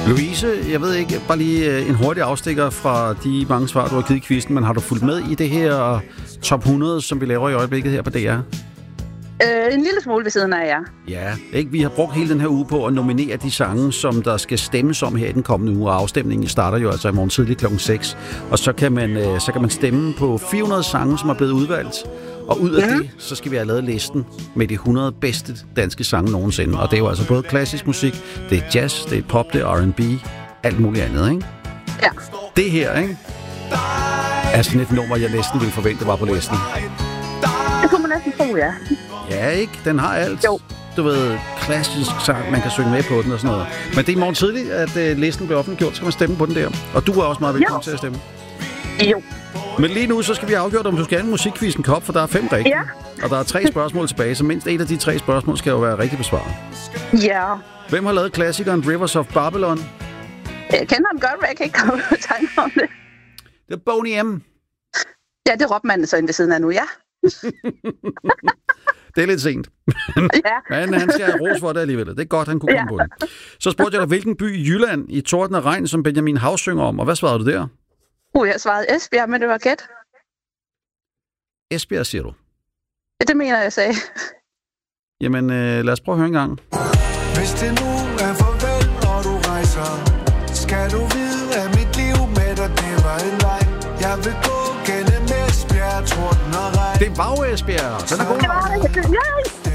Louise, jeg ved ikke, bare lige en hurtig afstikker fra de mange svar, du har givet i quizzen, men har du fulgt med i det her top 100, som vi laver i øjeblikket her på DR? En lille smule ved siden af jer. Ja, ikke? Vi har brugt hele den her uge på at nominere de sange, som der skal stemmes om her i den kommende uge, og afstemningen starter jo altså i morgen tidlig klokken 6. Og så kan man stemme på 400 sange, som er blevet udvalgt. Og ud af det, så skal vi have lavet listen med de 100 bedste danske sange nogensinde. Og det er jo altså både klassisk musik, det er jazz, det er pop, det er R&B, alt muligt andet, ikke? Ja. Det her, ikke? Er sådan et nummer, jeg næsten ville forvente var på listen. Det kunne man næsten tro, ja. Ja, ikke? Den har alt. Jo. Du ved, klassisk sang, man kan synge med på den og sådan noget. Men det er i morgen tidligt, at listen bliver offentliggjort, så kan man stemme på den der. Og du er også meget velkommen til at stemme. Jo. Men lige nu, så skal vi have afgjort, om du skal have en musikquizzen kop, for der er 5 rigtige. Ja. Og der er 3 spørgsmål tilbage, så mindst et af de 3 spørgsmål skal jo være rigtig besvaret. Ja. Hvem har lavet klassikeren Rivers of Babylon? Jeg kender ham godt, men jeg kan ikke komme og tanke om det. Det er Boney M. Ja, det råbte man så ind ved siden af nu, ja. Det er lidt sent. Ja. Men han skal have ros for det alligevel. Det er godt, han kunne komme på det. Så spurgte jeg dig, hvilken by i Jylland i Torden og Regn, som Benjamin Hav synger om, og hvad svarede du der? Jeg svarede Esbjerg, men det var gæt. Esbjerg, siger du? Ja, det mener jeg sagde. Jamen, lad os prøve at høre en gang. Hvis det nu er farvel, og du rejser, skal du vide, at mit liv med dig, det var en leg. Jeg vil gå gennem Esbjerg, Torden og Regn. Det var jo Esbjerg. Den er god. Det var det. Ja.